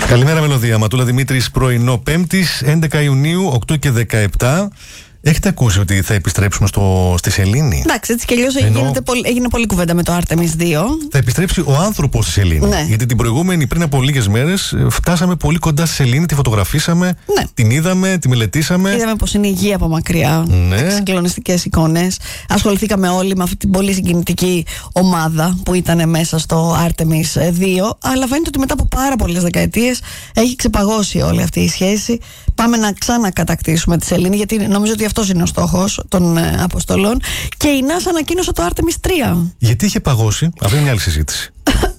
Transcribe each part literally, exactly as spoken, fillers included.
Καλημέρα Μελωδία, Ματούλα Δημήτρης, πρωινό Πέμπτης, έντεκα Ιουνίου, οκτώ και δεκαεπτά. Έχετε ακούσει ότι θα επιστρέψουμε στο, στη Σελήνη? Εντάξει, έτσι κι αλλιώς Ενώ... έγινε πολύ κουβέντα με το Άρτεμις δύο. Θα επιστρέψει ο άνθρωπος στη Σελήνη. Ναι. Γιατί την προηγούμενη, πριν από λίγες μέρες, φτάσαμε πολύ κοντά στη Σελήνη, τη φωτογραφίσαμε, ναι. την είδαμε, τη μελετήσαμε. Είδαμε πως είναι η γη από μακριά. Ναι. Συγκλονιστικές εικόνες. Ασχοληθήκαμε όλοι με αυτή την πολύ συγκινητική ομάδα που ήταν μέσα στο Άρτεμις δύο. Αλλά φαίνεται ότι μετά από πάρα πολλές δεκαετίες έχει ξεπαγώσει όλη αυτή η σχέση. Πάμε να ξανακατακτήσουμε τη Σελήνη, γιατί νομίζω ότι αυτός είναι ο στόχος των ε, αποστολών. Και η NASA ανακοίνωσε το Άρτεμις τρία. Γιατί είχε παγώσει? Αυτή είναι μια άλλη συζήτηση.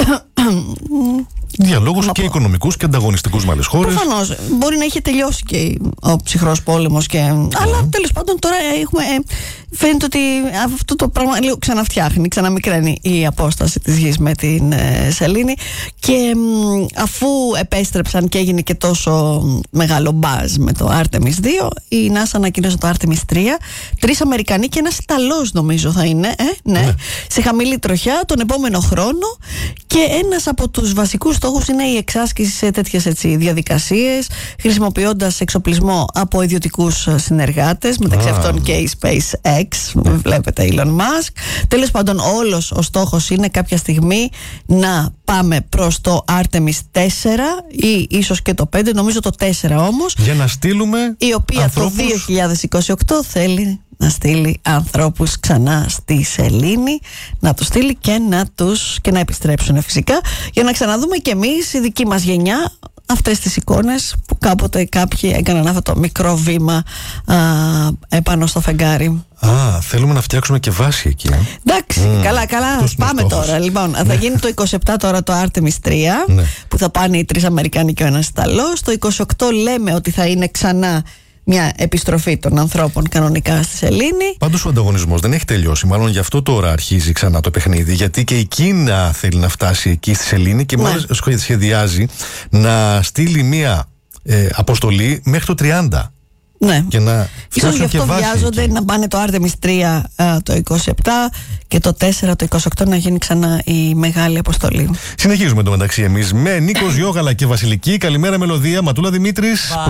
Για λόγους και οικονομικούς και ανταγωνιστικούς με άλλες χώρες. Προφανώς. Μπορεί να είχε τελειώσει και ο ψυχρός πόλεμος. Και... Mm. Αλλά τέλος πάντων τώρα έχουμε. Φαίνεται ότι αυτό το πράγμα λίγο ξαναφτιάχνει, ξαναμικραίνει η απόσταση της γης με την ε, Σελήνη. Και μ, αφού επέστρεψαν και έγινε και τόσο μεγάλο μπάζ με το Άρτεμις δύο, η NASA ανακοίνωσε το Άρτεμις τρία. Τρεις Αμερικανοί και ένας Ιταλός νομίζω θα είναι. Ε, ναι, ναι. Σε χαμηλή τροχιά τον επόμενο χρόνο. Και ένας από τους βασικούς στόχους είναι η εξάσκηση σε τέτοιες έτσι, διαδικασίες, χρησιμοποιώντας εξοπλισμό από ιδιωτικούς συνεργάτες, μεταξύ ah. αυτών και η SpaceX. Βλέπετε Elon Musk. Τέλος πάντων, όλος ο στόχος είναι κάποια στιγμή να πάμε προς το Άρτεμις τέσσερα ή ίσως και το πέντε, νομίζω το τέσσερα όμως, για να στείλουμε η οποία ανθρώπους... το δύο χιλιάδες είκοσι οκτώ θέλει να στείλει ανθρώπους ξανά στη Σελήνη, να τους στείλει και να τους και να επιστρέψουν φυσικά, για να ξαναδούμε κι εμείς η δική μας γενιά αυτές τις εικόνες που κάποτε κάποιοι έκαναν αυτό το μικρό βήμα α, επάνω στο φεγγάρι. Α, θέλουμε να φτιάξουμε και βάση εκεί. Ε? Εντάξει, mm. καλά, καλά. Πάμε τώρα. Λοιπόν, θα γίνει το είκοσι επτά τώρα το Άρτεμις τρία, ναι. που θα πάνε οι τρεις Αμερικάνοι και ο ένας Ιταλός. Το είκοσι οκτώ λέμε ότι θα είναι ξανά μια επιστροφή των ανθρώπων κανονικά στη Σελήνη. Πάντως ο ανταγωνισμός δεν έχει τελειώσει. Μάλλον γι' αυτό τώρα αρχίζει ξανά το παιχνίδι. Γιατί και η Κίνα θέλει να φτάσει εκεί στη Σελήνη και μάλλον ναι. σχεδιάζει να στείλει μια ε, αποστολή μέχρι το τριάντα. Ναι. Και να ίσως γι' αυτό βιάζονται εκεί. Να πάνε το Άρτεμις τρία α, το είκοσι επτά και το τέσσερα το είκοσι οκτώ να γίνει ξανά η μεγάλη αποστολή. Συνεχίζουμε το μεταξύ εμείς με Νίκος Γιώγαλα και Βασιλική. Καλημέρα Μελωδία, Ματούλα Δημήτρης.